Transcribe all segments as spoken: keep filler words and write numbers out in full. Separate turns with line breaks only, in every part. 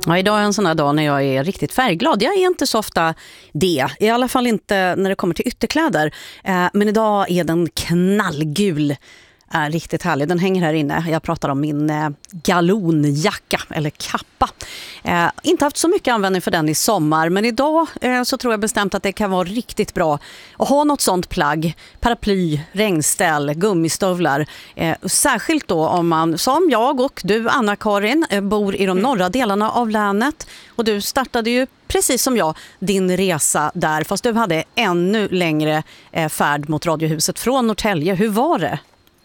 Ja, idag är en sån här dag när jag är riktigt färgglad. Jag är inte så ofta det, i alla fall inte när det kommer till ytterkläder. Eh, men idag är den knallgul. Är riktigt härlig. Den hänger här inne. Jag pratar om min eh, galonjacka eller kappa. Eh, inte haft så mycket användning för den i sommar, men idag eh, så tror jag bestämt att det kan vara riktigt bra att ha något sånt plagg. Paraply, regnställ, gummistövlar. Eh, särskilt då om man, som jag och du Anna-Karin, eh, bor i de norra delarna av länet. Och du startade ju precis som jag din resa där, fast du hade ännu längre eh, färd mot Radiohuset från Norrtälje. Hur var det?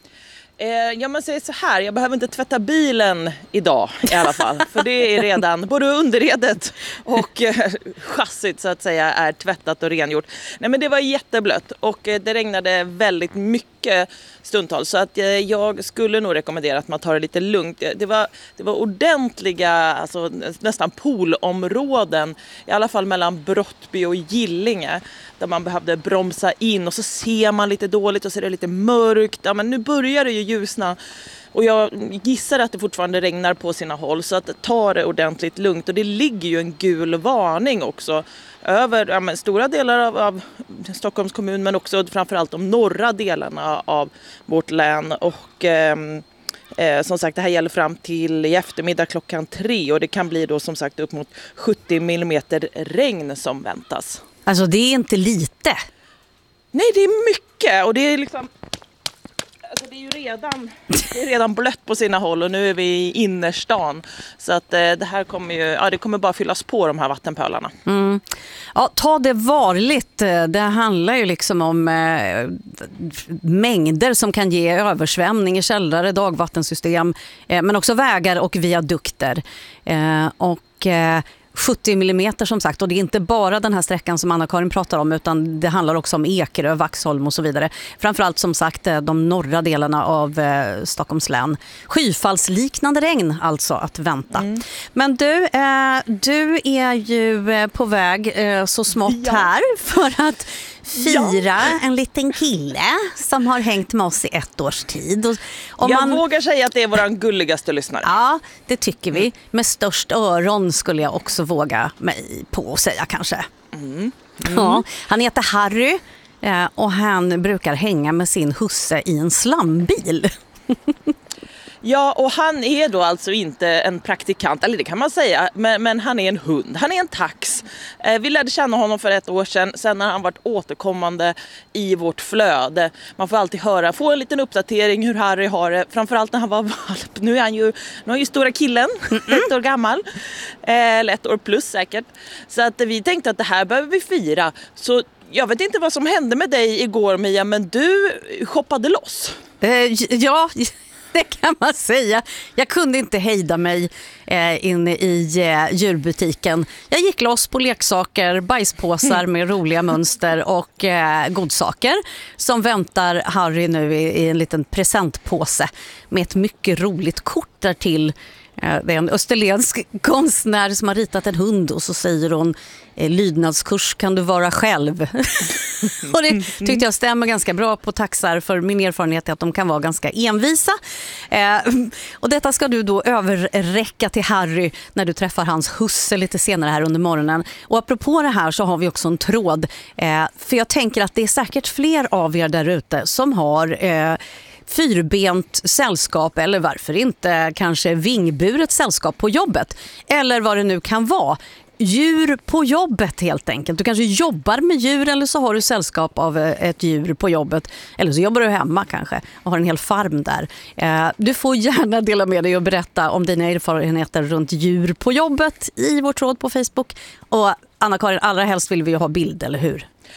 Ja, man säger så här, jag behöver inte tvätta bilen idag i alla fall. För det är redan, både underredet och eh, chassit så att säga är tvättat och rengjort. Nej, men det var jätteblött och eh, det regnade väldigt mycket stundtals. Så att eh, jag skulle nog rekommendera att man tar det lite lugnt. Det var, det var ordentliga, alltså nästan poolområden. I alla fall mellan Brottby och Gillinge. Där man behövde bromsa in och så ser man lite dåligt och så är det lite mörkt. Ja, men nu börjar det ju ljusna och jag gissar att det fortfarande regnar på sina håll, så att ta det ordentligt lugnt. Och det ligger ju en gul varning också över ja, men stora delar av, av Stockholms kommun, men också framförallt de norra delarna av vårt län. Och eh, eh, som sagt, det här gäller fram till i eftermiddag klockan tre och det kan bli då som sagt upp mot sjuttio millimeter regn som väntas.
Alltså det är inte lite.
Nej, det är mycket och det är liksom alltså det är ju redan det är redan blött på sina håll och nu är vi i innerstan, så att eh, det här kommer ju ja det kommer bara fyllas på de här vattenpölarna.
Mm. Ja, ta det varligt. Det handlar ju liksom om eh, mängder som kan ge översvämning i källare, dagvattensystem, eh, men också vägar och viadukter. Eh, och eh, sjuttio millimeter som sagt, och det är inte bara den här sträckan som Anna-Karin pratar om, utan det handlar också om Ekerö, Vaxholm och så vidare. Framförallt som sagt de norra delarna av eh, Stockholms län. Skyfallsliknande regn alltså att vänta. Mm. Men du, eh, du är ju på väg eh, så smått ja. här för att fira ja. en liten kille som har hängt med oss i ett års tid. Och, och
jag
man... vågar
säga att det är våran gulligaste lyssnare.
Ja, det tycker vi. Med störst öron skulle jag också våga mig på att säga kanske. Mm. Mm. Ja, han heter Harry och han brukar hänga med sin husse i en slambil.
Ja, och han är då alltså inte en praktikant, eller det kan man säga, men, men han är en hund. Han är en tax. Eh, vi lärde känna honom för ett år sedan, sen har han varit återkommande i vårt flöde. Man får alltid höra, få en liten uppdatering hur Harry har det, framförallt när han var valp. Nu är han ju, nu är ju stora killen, ett år gammal, eh, eller ett år plus säkert. Så att vi tänkte att det här behöver vi fira. Så jag vet inte vad som hände med dig igår, Mia, men du shoppade loss.
Eh, ja... Det kan man säga. Jag kunde inte hejda mig eh, inne i eh, djurbutiken. Jag gick loss på leksaker, bajspåsar med roliga mönster och eh, godsaker som väntar Harry nu i, i en liten presentpåse med ett mycket roligt kort där till. Det är en österlensk konstnär som har ritat en hund och så säger hon lydnadskurs kan du vara själv. Och det tyckte jag stämmer ganska bra på taxar, för min erfarenhet är att de kan vara ganska envisa. Eh, och detta ska du då överräcka till Harry när du träffar hans husse lite senare här under morgonen. Och apropå det här så har vi också en tråd. Eh, för jag tänker att det är säkert fler av er där ute som har... Eh, fyrbent sällskap, eller varför inte kanske vingburet sällskap på jobbet, eller vad det nu kan vara. Djur på jobbet helt enkelt. Du kanske jobbar med djur, eller så har du sällskap av ett djur på jobbet, eller så jobbar du hemma kanske och har en hel farm där. Du får gärna dela med dig och berätta om dina erfarenheter runt djur på jobbet i vår tråd på Facebook. Och Anna-Karin, allra helst vill vi ju ha bild, eller hur?